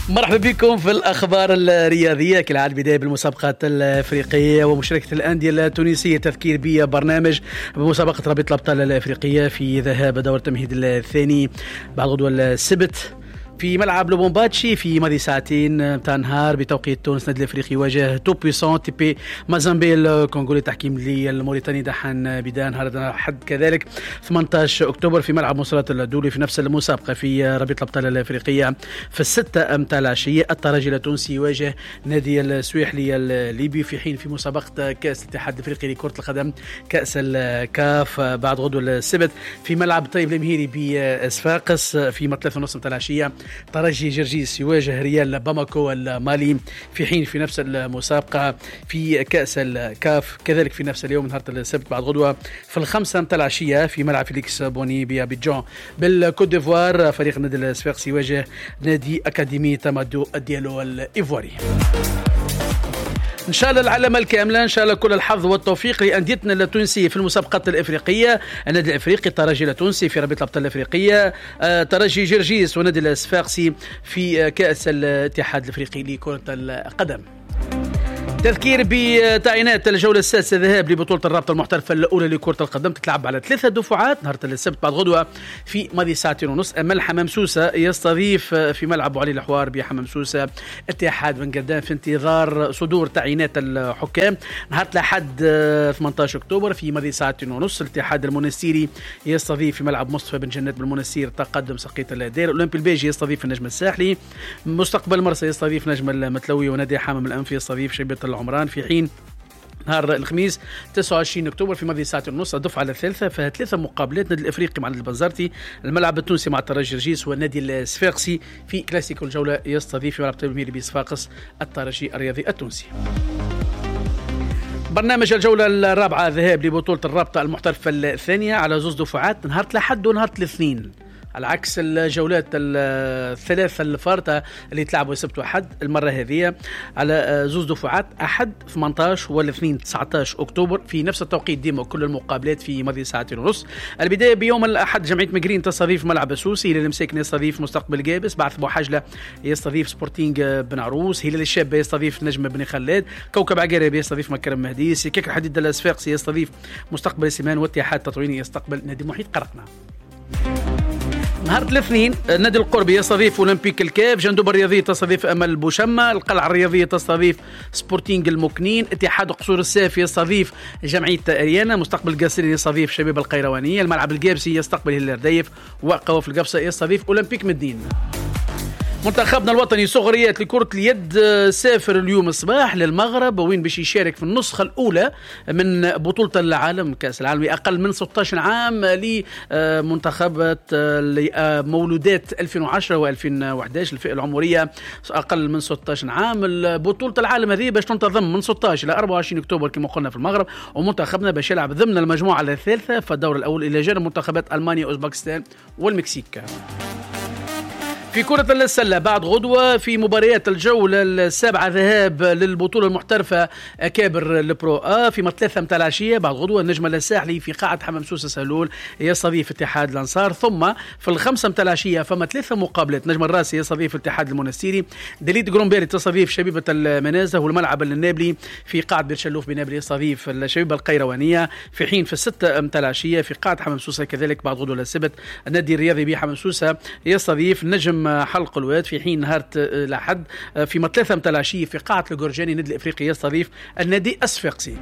مرحبا بكم في الأخبار الرياضية كالعادة. بداية بالمسابقات الأفريقية ومشاركة الأندية التونسية. تذكير ببرنامج بمسابقة رابطة الأبطال الأفريقية في ذهاب دور التمهيد الثاني بعد غدوة السبت في ملعب لوبومباتشي في ماضي ساعتين متاع نهار بتوقيت تونس. النادي الافريقي يواجه تو بويسون تي بي مازامبي الكونغولي. تحكيم للموريتاني دحان بداية نهار الأحد كذلك 18 أكتوبر في ملعب مصرات الدولي في نفس المسابقة في رابطة الأبطال الأفريقية في 6 متاع العشية. الترجي التونسي يواجه نادي السويحلي الليبي في حين في مسابقة كأس الاتحاد الأفريقي لكرة القدم كأس الكاف بعد غدوة السبت في ملعب طيب المهيري بصفاقس في 3:30 متاع العشية. ترجي جرجيس يواجه ريال باماكو المالي في حين في نفس المسابقة في كأس الكاف كذلك في نفس اليوم نهار السبت بعد غدوة في 5 متاع العشية في ملعب فيليكس بوني بأبيجان بالكوت ديفوار. فريق النادي الصفاقسي يواجه نادي أكاديمي تامادو الديالو الإيفواري. إن شاء الله العلامة الكاملة، إن شاء الله كل الحظ والتوفيق لأنديتنا التونسية في المسابقات الأفريقية. النادي الأفريقي الترجي التونسي في رابطة الأبطال الأفريقية، ترجي جرجيس والنادي الصفاقسي في كأس الاتحاد الأفريقي لكرة القدم. تذكير بتعيينات الجولة السادسة ذهاب لبطولة الرابطة المحترفة الأولى لكرة القدم تتلعب على 3 دفعات نهار السبت بعد غدوة في ماضي 2:30. أمل حمام سوسة يستضيف في ملعب علي الحوار بحمام سوسة اتحاد بن قردان في انتظار صدور تعيينات الحكام. نهار الأحد 18 أكتوبر في ماضي 2:30 الاتحاد المنستيري يستضيف في ملعب مصطفى بن جنات بالمنستير تقدم سقيط الدير. الأولمبي البيجي يستضيف النجم الساحلي. مستقبل مرسى يستضيف نجم المتلوي. ونادي حمام الأنف يستضيف شيبة العمران. في حين نهار الخميس 29 أكتوبر في ماضي 2:30 الدفعة الثالثة فيها 3 مقابلات. النادي الأفريقي مع النادي البنزرتي، الملعب التونسي مع الترجي جرجيس، والنادي الصفاقسي في كلاسيكو الجولة يستضيف في ملعب طيب المهيري بصفاقس الترجي الرياضي التونسي. برنامج الجولة الرابعة ذهاب لبطولة الرابطة المحترفة الثانية على 2 دفعات نهار الأحد ونهار الاثنين، على عكس الجولات الثلاثة الفارطة اللي تلعبوا السبت وأحد. المرة هذه على 2 دفعات، أحد 18 والاثنين 19 أكتوبر في نفس التوقيت ديما كل المقابلات في ماضي 2:30. البداية بيوم الأحد جمعية مقرين تستضيف ملعب السوسي. هلال المساكن يستضيف مستقبل جابس. بعث بوحجلة يستضيف سبورتينج بن عروس. هلال الشابة يستضيف نجم بن خلاد. كوكب عقارب يستضيف مكرم مهدي. سكك الحديد الصفاقسي يستضيف مستقبل سيمان. واتحاد تطويني يستقبل نادي محيط قرقنا. نهار الاثنين نادي القربي يستضيف أولمبيك الكاف. جندوب الرياضية تستضيف أمل بوشمة. القلعة الرياضية تستضيف سبورتينج المكنين. اتحاد قصور الساف يستضيف جمعية أريانا. مستقبل قاسرين يستضيف شباب القيروانية. الملعب القابسي يستقبل هلال الرديف. وقوف القبصة يستضيف أولمبيك مدين. منتخبنا الوطني صغريات لكرة اليد سافر اليوم الصباح للمغرب وين باش يشارك في النسخة الأولى من بطولة العالم كأس العالم لأقل من 16 عام لمنتخبات مولودات 2010 و2011 الفئة العمرية أقل من 16 عام. بطولة العالم هذه باش تنتظم من 16 إلى 24 أكتوبر كما قلنا في المغرب. ومنتخبنا باش يلعب ضمن المجموعة الثالثة في الدور الأول إلى جانب منتخبات ألمانيا أوزبكستان والمكسيك. في كرة السلة بعد غدوة في مباريات الجولة السابعة ذهاب للبطولة المحترفة أكابر البرو في 3 متاع العشية بعد غدوة النجم الساحلي في قاعة حمام سوسة سهلول يستضيف اتحاد الأنصار. ثم في 5 متاع العشية فما 3 مقابلات. نجم الراسي يستضيف الاتحاد المنستيري. دليد جرومبيري تستضيف شبيبة المنازة. والملعب النابلي في قاعة بيرشلوف بنابلي يستضيف الشبيبة القيروانية. في حين في 6 متاع العشية في قاعة حمام سوسة كذلك بعد غدوة السبت النادي الرياضي بحمام سوسة يستضيف نجم حلق الواد. في حين نهار الأحد في 3 متاع العشية في قاعة الجورجاني النادي الأفريقي يستضيف النادي الصفاقسي.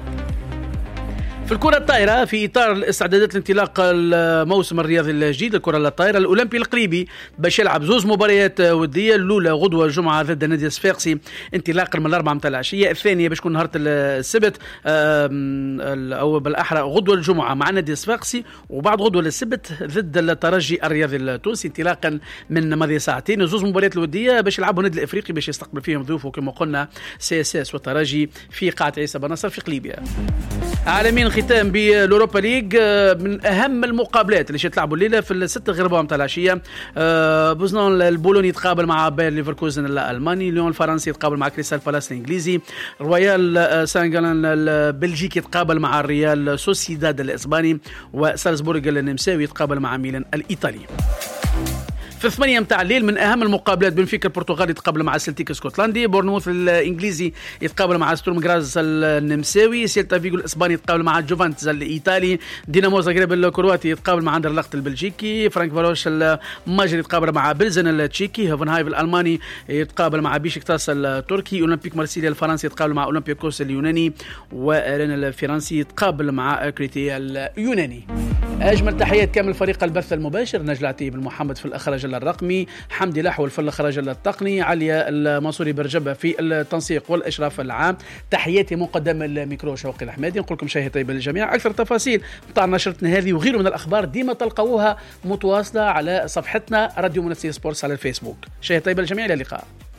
في الكرة الطائرة في إطار الاستعدادات لانطلاق الموسم الرياضي الجديد للكرة الطائرة الأولمبي القريبي باش يلعب 2 مباريات ودية. الأولى غدوة الجمعة ضد النادي الصفاقسي انطلاقا من 4 متاع العشية. الثانية باش تكون نهار السبت أو بالأحرى غدوة الجمعة مع النادي الصفاقسي. وبعد غدوة السبت ضد الترجي الرياضي التونسي انطلاقا من ماضي 2 ساعتين. 2 مباريات الودية باش يلعبوا النادي الأفريقي باش يستقبل فيهم ضيوفه كما قلنا CSS والترجي في قاعة عيسى بنصر في قليبية. عالمين ختام بالأوروبا ليج من أهم المقابلات اللي تلعبوا الليلة في 6 غربة متاع العشية. بوزنان البولوني يتقابل مع باير ليفركوزن الألماني. ليون الفرنسي يتقابل مع كريستال بالاس الإنجليزي. رويال سانغالان البلجيكي يتقابل مع الريال سوسيداد الإسباني. وسالزبورغ النمساوي يتقابل مع ميلان الإيطالي. في 8 متاع الليل من اهم المقابلات، بنفيكا البرتغالي يتقابل مع سلتيك اسكتلندي، بورنموث الانجليزي يتقابل مع ستورم غراز النمساوي، سيلتا فيغو الاسباني يتقابل مع جوفانتس الايطالي، دينامو زاغريب الكرواتي يتقابل مع اندرلخت البلجيكي، فرانك فاروش المجري يتقابل مع بلزن التشيكي، هوفنهايف الالماني يتقابل مع بيشكتاس التركي، اولمبيك مارسيليا الفرنسي يتقابل مع اولمبياكوس اليوناني، ورين الفرنسي يتقابل مع كريتي اليوناني. اجمل تحيات كامل فريق البث المباشر، نجل عتيب المحمد في الاخراج الرقمي، حمدي لحول في الاخراج التقني، عليا المنصوري برجبه في التنسيق والاشراف العام. تحياتي مقدم الميكرو شوقي الحمادي، نقول لكم شيء طيب للجميع. اكثر تفاصيل نتاع نشرتنا هذه وغيره من الاخبار ديما تلقوها متواصله على صفحتنا راديو منسي سبورتس على الفيسبوك. شيء طيب للجميع، الى اللقاء.